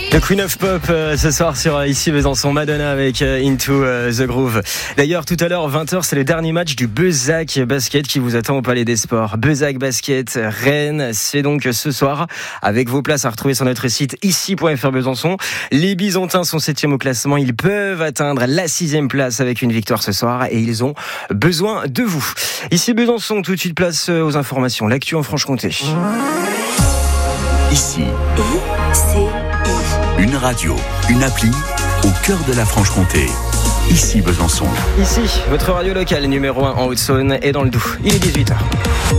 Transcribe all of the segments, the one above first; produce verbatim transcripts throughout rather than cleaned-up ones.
The Queen of Pop euh, ce soir sur euh, ici Besançon, Madonna avec euh, Into euh, the Groove. D'ailleurs tout à l'heure vingt heures c'est le dernier match du Bezac Basket qui vous attend au Palais des Sports. Bezac Basket Rennes, c'est donc ce soir avec vos places à retrouver sur notre site ici point f r Besançon. Les Bisontins sont septième au classement, ils peuvent atteindre la sixième place avec une victoire ce soir et ils ont besoin de vous. Ici Besançon, tout de suite place aux informations, l'actu en Franche-Comté. Ici, c'est une radio, une appli au cœur de la Franche-Comté. Ici Besançon. Ici, votre radio locale numéro un en Haute-Saône et dans le Doubs. Il est dix-huit heures.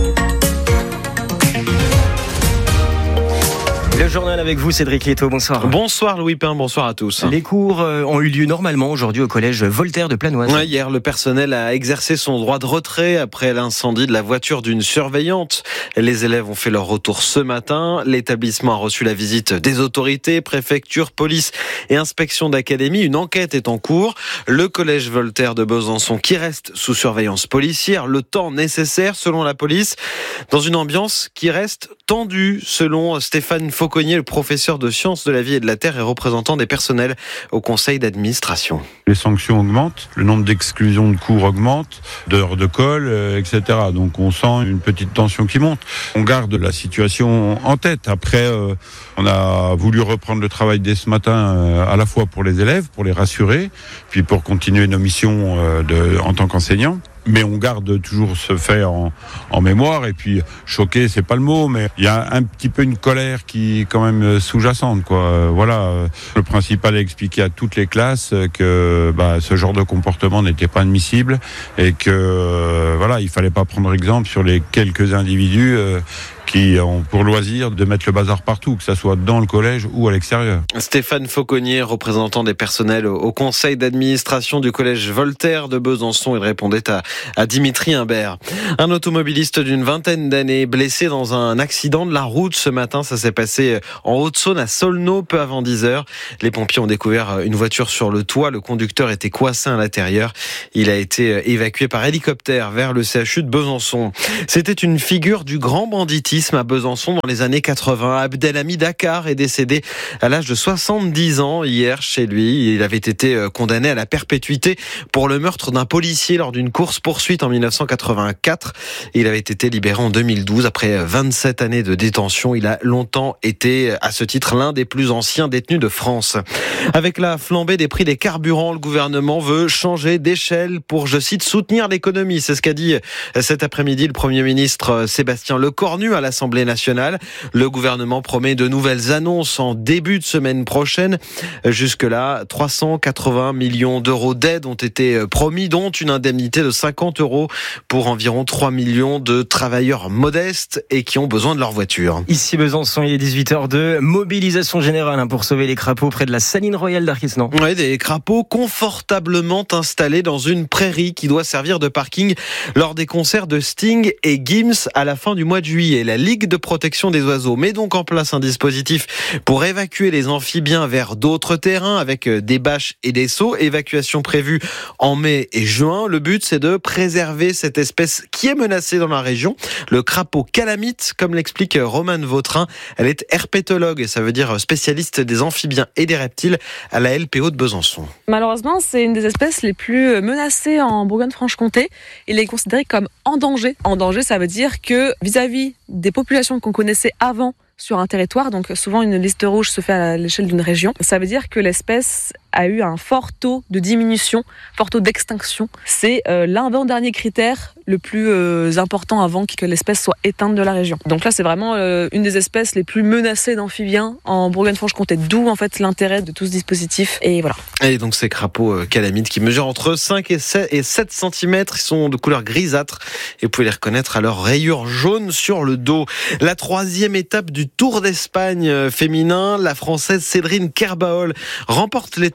Le journal avec vous, Cédric Lieto, bonsoir. Bonsoir Louis Pain, bonsoir à tous. Les cours ont eu lieu normalement aujourd'hui au collège Voltaire de Planoise. Ouais, hier, le personnel a exercé son droit de retrait après l'incendie de la voiture d'une surveillante. Les élèves ont fait leur retour ce matin. L'établissement a reçu la visite des autorités, préfecture, police et inspection d'académie. Une enquête est en cours. Le collège Voltaire de Besançon qui reste sous surveillance policière, le temps nécessaire selon la police, dans une ambiance qui reste tendue selon Stéphane Fauconnier, le professeur de sciences de la vie et de la terre et représentant des personnels au conseil d'administration. Les sanctions augmentent, le nombre d'exclusions de cours augmente, d'heures de colle, euh, et cetera. Donc on sent une petite tension qui monte. On garde la situation en tête. Après, euh, on a voulu reprendre le travail dès ce matin, euh, à la fois pour les élèves, pour les rassurer, puis pour continuer nos missions euh, de, en tant qu'enseignants. Mais on garde toujours ce fait en, en mémoire. Et puis, choqué, c'est pas le mot, mais il y a un petit peu une colère qui est quand même sous-jacente, quoi. Euh, voilà. Le principal a expliqué à toutes les classes que bah, ce genre de comportement n'était pas admissible et que euh, voilà, il fallait pas prendre exemple sur les quelques individus euh, qui ont pour loisir de mettre le bazar partout, que ça soit dans le collège ou à l'extérieur. Stéphane Fauconnier, représentant des personnels au conseil d'administration du collège Voltaire de Besançon, il répondait à, à Dimitri Imbert. Un automobiliste d'une vingtaine d'années blessé dans un accident de la route ce matin. Ça s'est passé en Haute-Saône à Saulnot, peu avant dix heures. Les pompiers ont découvert une voiture sur le toit. Le conducteur était coincé à l'intérieur. Il a été évacué par hélicoptère vers le C H U de Besançon. C'était une figure du grand banditisme à Besançon dans les années quatre-vingts. Abdelhamid Dakar est décédé à l'âge de soixante-dix ans hier chez lui. Il avait été condamné à la perpétuité pour le meurtre d'un policier lors d'une course-poursuite en dix-neuf cent quatre-vingt-quatre. Il avait été libéré en deux mille douze après vingt-sept années de détention. Il a longtemps été, à ce titre, l'un des plus anciens détenus de France. Avec la flambée des prix des carburants, le gouvernement veut changer d'échelle pour, je cite, soutenir l'économie. C'est ce qu'a dit cet après-midi le Premier ministre Sébastien Lecornu à l'Assemblée nationale. Le gouvernement promet de nouvelles annonces en début de semaine prochaine. Jusque-là, trois cent quatre-vingts millions d'euros d'aide ont été promis, dont une indemnité de cinquante euros pour environ trois millions de travailleurs modestes et qui ont besoin de leur voiture. Ici Besançon, il est dix-huit heures deux. Mobilisation générale pour sauver les crapauds près de la saline royale d'Arquesnan. Oui, des crapauds confortablement installés dans une prairie qui doit servir de parking lors des concerts de Sting et Gims à la fin du mois de juillet. La Ligue de protection des oiseaux met donc en place un dispositif pour évacuer les amphibiens vers d'autres terrains avec des bâches et des seaux. Évacuation prévue en mai et juin. Le but, c'est de préserver cette espèce qui est menacée dans la région. Le crapaud calamite, comme l'explique Romane Vautrin. Elle est herpétologue, ça veut dire spécialiste des amphibiens et des reptiles à la L P O de Besançon. Malheureusement, c'est une des espèces les plus menacées en Bourgogne-Franche-Comté. Il est considéré comme en danger. En danger, ça veut dire que vis-à-vis des populations qu'on connaissait avant sur un territoire, donc souvent une liste rouge se fait à l'échelle d'une région, ça veut dire que l'espèce a eu un fort taux de diminution, fort taux d'extinction. C'est euh, l'avant-dernier critère le plus euh, important avant que l'espèce soit éteinte de la région. Donc là, c'est vraiment euh, une des espèces les plus menacées d'amphibiens en Bourgogne-Franche-Comté, d'où en fait l'intérêt de tout ce dispositif. Et voilà. Et donc ces crapauds euh, calamites qui mesurent entre cinq et sept centimètres, ils sont de couleur grisâtre et vous pouvez les reconnaître à leur rayure jaune sur le dos. La troisième étape du Tour d'Espagne féminin, la Française Cédrine Kerbaol remporte l'étape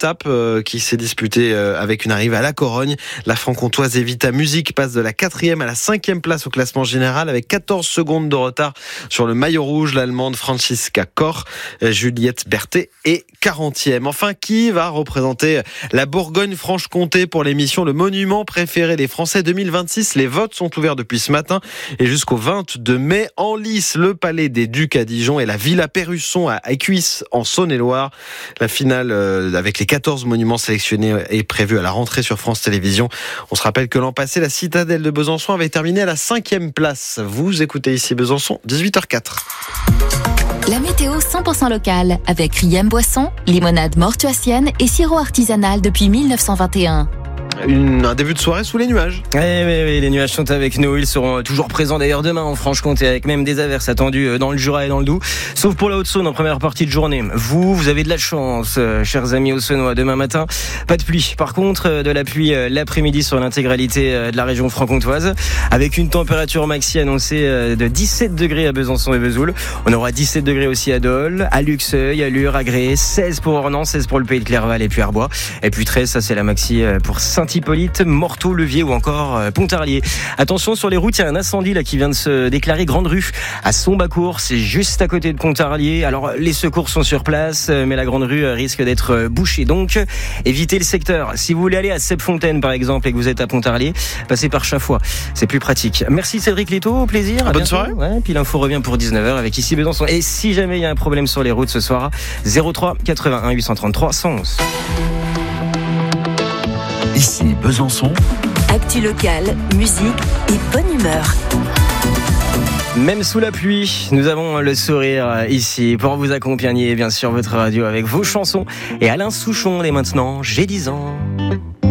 étape euh, qui s'est disputée euh, avec une arrivée à la Corogne. La franc-comtoise Evita Music passe de la quatrième à la cinquième place au classement général avec quatorze secondes de retard sur le maillot rouge. L'allemande Franziska Koch, Juliette Berthet est quarantième. Enfin, qui va représenter la Bourgogne-Franche-Comté pour l'émission Le Monument préféré des Français deux mille vingt-six? Les votes sont ouverts depuis ce matin et jusqu'au vingt-deux mai. En lice, le Palais des Ducs à Dijon et la Villa Perrusson à Écuisses en Saône-et-Loire. La finale euh, avec les quatorze monuments sélectionnés est prévue à la rentrée sur France Télévisions. On se rappelle que l'an passé, la Citadelle de Besançon avait terminé à la cinquième place. Vous écoutez ici Besançon, dix-huit heures quatre. La météo cent pour cent locale avec Riem Boisson, limonade mortuacienne et sirop artisanal depuis mille neuf cent vingt et un. Une, un début de soirée sous les nuages. Eh oui, oui, les nuages sont avec nous. Ils seront toujours présents d'ailleurs demain en Franche-Comté, avec même des averses attendues dans le Jura et dans le Doubs. Sauf pour la Haute-Saône en première partie de journée. Vous, vous avez de la chance, chers amis haut-saônois. Demain matin, pas de pluie. Par contre, de la pluie l'après-midi sur l'intégralité de la région franc-comtoise, avec une température maxi annoncée de dix-sept degrés à Besançon et Vesoul. On aura dix-sept degrés aussi à Dole, à Luxeuil, à Lure, à Gré, seize pour Ornans, seize pour le Pays de Clerval et puis Arbois. Et puis treize, ça c'est la maxi pour Saint-Hippolyte, Morteau, Levier ou encore Pontarlier. Attention sur les routes, il y a un incendie là qui vient de se déclarer Grande Rue à Sombacourt, c'est juste à côté de Pontarlier. Alors les secours sont sur place, mais la Grande Rue risque d'être bouchée. Donc évitez le secteur. Si vous voulez aller à Sepfontaine par exemple et que vous êtes à Pontarlier, passez par Chaffois, c'est plus pratique. Merci Cédric Létaux, au plaisir. Bonne soirée. Ouais, puis l'info revient pour dix-neuf heures avec ici Besançon. Et si jamais il y a un problème sur les routes ce soir, zéro trois quatre-vingt-un huit cent trente-trois cent onze. Ici Besançon. Actu locale, musique et bonne humeur. Même sous la pluie, nous avons le sourire ici pour vous accompagner, bien sûr, votre radio avec vos chansons. Et Alain Souchon, dès maintenant, j'ai dix ans.